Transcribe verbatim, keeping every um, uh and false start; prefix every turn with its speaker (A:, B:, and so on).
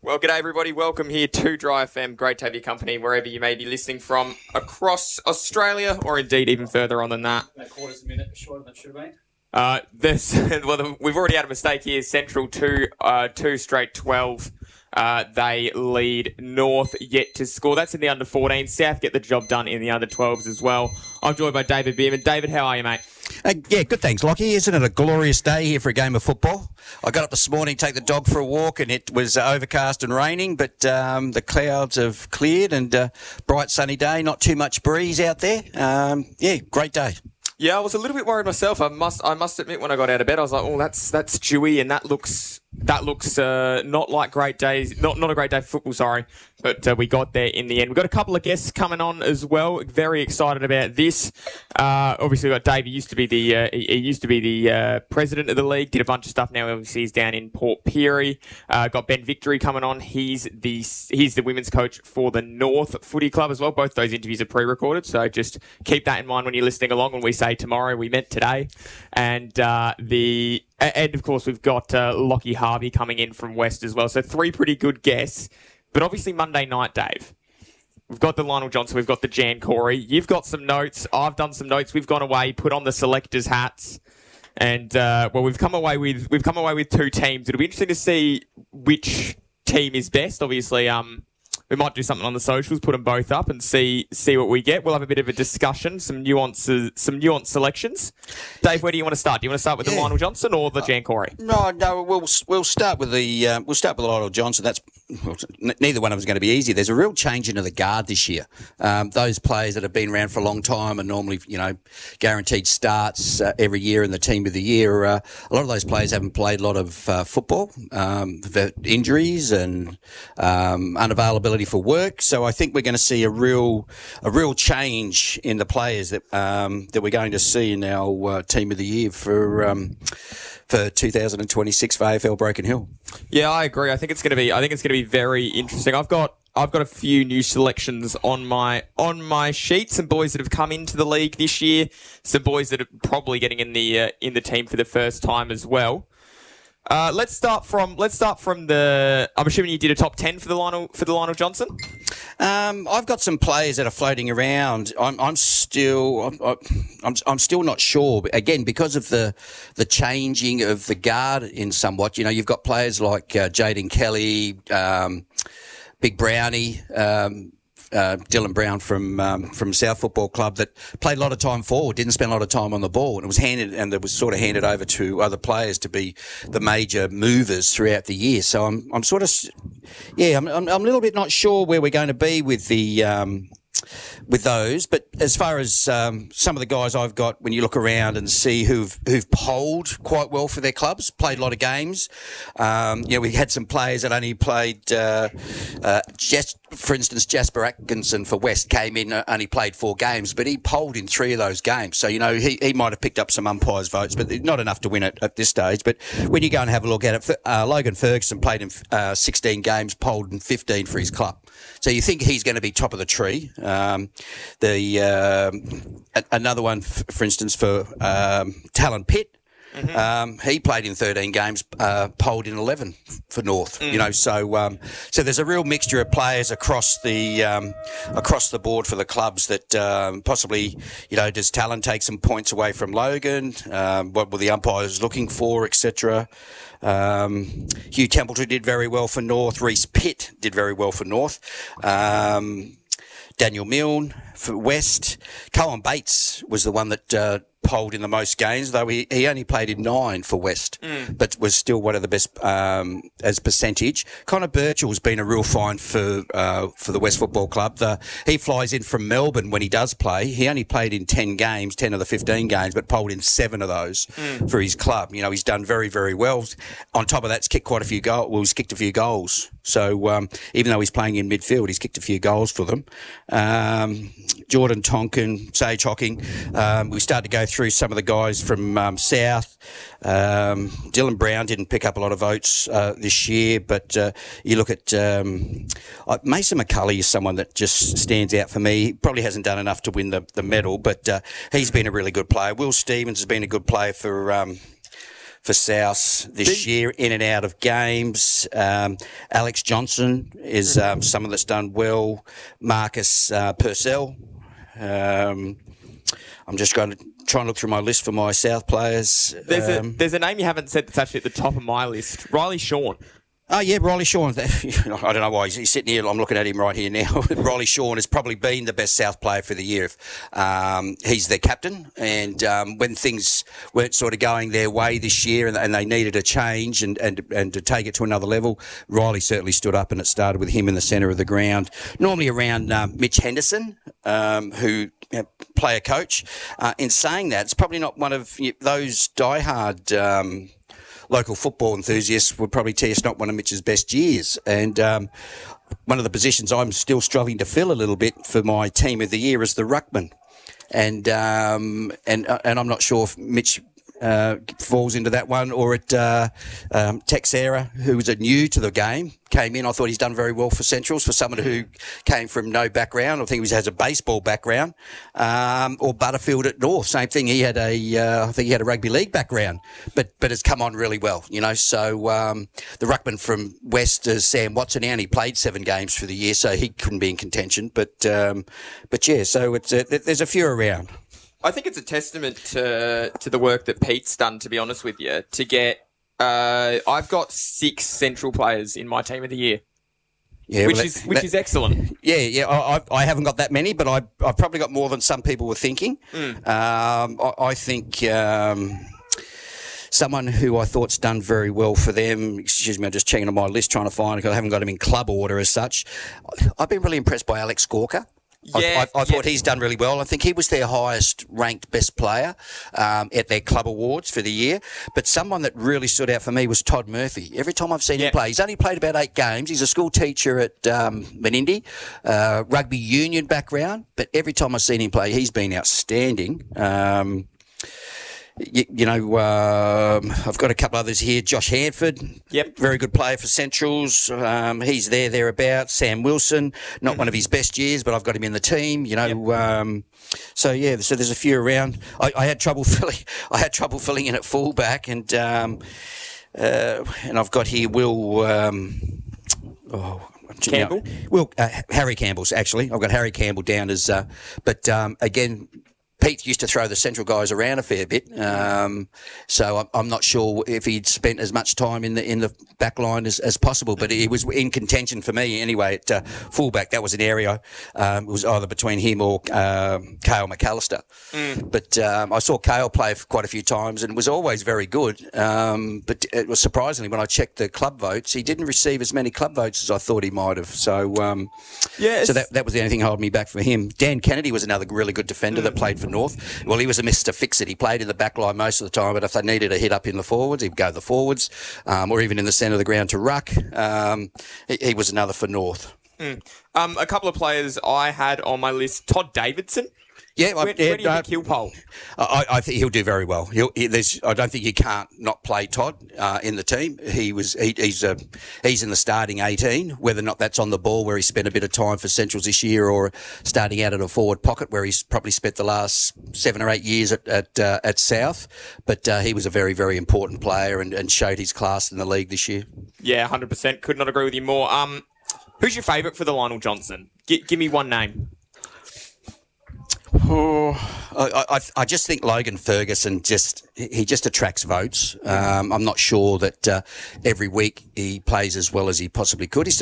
A: Well, g'day everybody. Welcome here to Dry F M. Great to have your company wherever you may be listening from across Australia, or indeed even further on than that.
B: About quarters a minute shorter than it should have been.
A: Uh, this, well, we've already had a mistake here. Central two, uh, two straight twelve. Uh, they lead North yet to score. That's in the under fourteen. South get the job done in the under twelves as well. I'm joined by David Bierman. David, how are you, mate?
C: Uh, yeah, good thanks, Lockie. Isn't it a glorious day here for a game of football? I got up this morning, take the dog for a walk, and it was uh, overcast and raining, but um, the clouds have cleared and uh, bright sunny day, not too much breeze out there. Um, yeah, great day.
A: Yeah, I was a little bit worried myself. I must, I must admit, when I got out of bed, I was like, "Oh, that's that's dewy, and that looks that looks uh, not like great days, not not a great day for football." Sorry, but uh, we got there in the end. We've got a couple of guests coming on as well. Very excited about this. Uh, obviously, we've got Dave. He used to be the uh, he, he used to be the uh, president of the league. Did a bunch of stuff. Now, obviously, he's down in Port Pirie. Uh, got Ben Victory coming on. He's the he's the women's coach for the North Footy Club as well. Both those interviews are pre-recorded, so just keep that in mind when you're listening along. When we say tomorrow, we meant today. And uh, the and of course we've got uh, Lockie Harvey coming in from West as well. So three pretty good guests. But obviously Monday night, Dave. We've got the Lionel Johnson. We've got the Jan Corey. You've got some notes. I've done some notes. We've gone away, put on the selectors' hats, and uh, well, we've come away with we've come away with two teams. It'll be interesting to see which team is best. Obviously, um. We might do something on the socials, put them both up and see see what we get. We'll have a bit of a discussion, some nuances, some nuanced selections. Dave, where do you want to start? Do you want to start with yeah. the Lionel Johnson or the uh, Jan Corey?
C: No, no, we'll we'll start with the uh, we'll start with the Lionel Johnson. That's well, neither one of them is going to be easy. There's a real change into the guard this year. Um, those players that have been around for a long time and normally, you know, guaranteed starts uh, every year in the team of the year. Uh, a lot of those players haven't played a lot of uh, football. Um, they've had injuries and um, unavailability for work, so I think we're going to see a real, a real change in the players that um, that we're going to see in our uh, team of the year for um, for two thousand twenty-six for A F L Broken Hill.
A: Yeah, I agree. I think it's going to be. I think it's going to be very interesting. I've got. I've got a few new selections on my on my sheet. Some boys that have come into the league this year. Some boys that are probably getting in the uh, in the team for the first time as well. Uh, let's start from let's start from the. I'm assuming you did a top ten for the Lionel for the Lionel Johnson.
C: Um, I've got some players that are floating around. I'm, I'm still I'm, I'm I'm still not sure. But again, because of the the changing of the guard in somewhat. You know, you've got players like uh, Jaden Kelly, um, Big Brownie. Um, Uh, Dylan Brown from um, from South Football Club that played a lot of time forward, didn't spend a lot of time on the ball, and it was handed and it was sort of handed over to other players to be the major movers throughout the year. So I'm I'm sort of yeah I'm I'm, I'm a little bit not sure where we're going to be with the. Um, with those, but as far as um, some of the guys I've got, when you look around and see who've who've polled quite well for their clubs, played a lot of games. Um, you know, we had some players that only played. Uh, uh, just for instance, Jasper Atkinson for West came in, uh, only played four games, but he polled in three of those games. So you know, he he might have picked up some umpires' votes, but not enough to win it at this stage. But when you go and have a look at it, uh, Logan Ferguson played in uh, sixteen games, polled in fifteen for his club. So you think he's going to be top of the tree. Um, the uh, another one, f- for instance, for um, Talon Pitt. Mm-hmm. Um, he played in thirteen games, uh, polled in eleven for North. Mm. You know, so um, so there's a real mixture of players across the um, across the board for the clubs that um, possibly, you know, does Talon take some points away from Logan? Um, what were the umpires looking for, et cetera. Um, Hugh Templeton did very well for North. Reece Pitt did very well for North. Um, Daniel Milne for West. Cohen Bates was the one that uh, polled in the most games, though he, he only played in nine for West, mm. but was still one of the best um, as percentage. Connor Birchall's been a real find for uh, for the West Football Club. The, he flies in from Melbourne when he does play. He only played in ten games, ten of the fifteen games, but polled in seven of those mm. for his club. You know, he's done very, very well. On top of that, he's kicked quite a few goals. Well, he's kicked a few goals. So um, even though he's playing in midfield, he's kicked a few goals for them. Um, Jordan Tonkin, Sage Hocking. Um, we started to go through some of the guys from um, South. Um, Dylan Brown didn't pick up a lot of votes uh, this year, but uh, you look at um, uh, Mason McCulley is someone that just stands out for me. He probably hasn't done enough to win the, the medal, but uh, he's been a really good player. Will Stevens has been a good player for... Um, for South this
A: The-
C: year, in and out of games. Um, Alex Johnson is um, someone that's done well. Marcus uh, Purcell. Um, I'm just going to try and look through my list for my South players.
A: There's a
C: Um,
A: there's a name you haven't said that's actually at the top of my list. Riley Shawn.
C: Oh, yeah, Riley Shawn. I don't know why he's, he's sitting here. I'm looking at him right here now. Riley Shawn has probably been the best South player for the year. Um, he's their captain, and um, when things weren't sort of going their way this year and, and they needed a change and, and, and to take it to another level, Riley certainly stood up, and it started with him in the centre of the ground. Normally around um, Mitch Henderson, um, who you know, player coach. Uh, in saying that, it's probably not one of those diehard um local football enthusiasts would probably tell you it's not one of Mitch's best years. And um, one of the positions I'm still struggling to fill a little bit for my team of the year is the ruckman. And um, and uh, and I'm not sure if Mitch uh, falls into that one, or it uh, um, Texera, who was a new to the game, came in. I thought he's done very well for Centrals, for someone who came from no background. I think he has a baseball background. Um, or Butterfield at North, same thing. He had a, uh, I think he had a rugby league background, but but has come on really well, you know. So um, the ruckman from West is Sam Watson. He only played seven games for the year, so he couldn't be in contention. But um, but yeah, so it's uh, there's a few around.
A: I think it's a testament to to the work that Pete's done, to be honest with you, to get. Uh, I've got six Central players in my team of the year,
C: Yeah,
A: which
C: well,
A: is
C: that-
A: which
C: that-
A: is excellent.
C: Yeah, yeah. I, I, I haven't got that many, but I, I've probably got more than some people were thinking.
A: Mm.
C: Um, I, I think um, someone who I thought's done very well for them. Excuse me, I'm just checking on my list trying to find it because I haven't got him in club order as such. I've been really impressed by Alex Gorka. I,
A: Yeah,
C: I, I thought
A: yeah.
C: he's done really well. I think he was their highest ranked best player um, at their club awards for the year. But someone that really stood out for me was Todd Murphy. Every time I've seen
A: Yeah.
C: him play, he's only played about eight games. He's a school teacher at um, Menindee, uh, rugby union background. But every time I've seen him play, he's been outstanding. Um, You, you know, um, I've got a couple others here. Josh Hanford,
A: Yep.
C: very good player for Centrals. Um, he's there, thereabouts. Sam Wilson, not mm-hmm. one of his best years, but I've got him in the team. You know, yep. um, so yeah, so there's a few around. I, I had trouble filling. I had trouble filling in at fullback, and um, uh, and I've got here Will. Um, oh,
A: Campbell?
C: No, Will uh, Harry Campbell's actually. I've got Harry Campbell down as, uh, but um, again. Pete used to throw the Central guys around a fair bit, um, so I'm, I'm not sure if he'd spent as much time in the in the back line as, as possible. But he was in contention for me anyway at uh, fullback. That was an area. Um, it was either between him or um, Kale McAllister. Mm. But um, I saw Kale play for quite a few times and was always very good. Um, but it was surprisingly when I checked the club votes, he didn't receive as many club votes as I thought he might have. So um,
A: yeah,
C: so that that was the only thing holding me back for him. Dan Kennedy was another really good defender mm. that played for North. Well, he was a Mister Fix-It. He played in the back line most of the time, but if they needed a hit up in the forwards, he'd go the forwards, um, or even in the centre of the ground to ruck. Um, he, he was another for North.
A: Mm. Um, a couple of players I had on my list. Todd Davidson.
C: Yeah,
A: where,
C: I,
A: where
C: yeah,
A: do you
C: uh,
A: think he'll poll?
C: I, I think he'll do very well. He'll, he, there's, I don't think you can't not play Todd uh, in the team. He was he, he's uh, he's in the starting eighteen. Whether or not that's on the ball, where he spent a bit of time for Centrals this year, or starting out at a forward pocket, where he's probably spent the last seven or eight years at at, uh, at South. But uh, he was a very very important player and, and showed his class in the league this year.
A: Yeah, one hundred percent. Could not agree with you more. Um, who's your favourite for the Lionel Johnson? G- give me one name.
C: Oh, I, I, I just think Logan Ferguson just he just attracts votes. Um, I'm not sure that uh, every week he plays as well as he possibly could. He's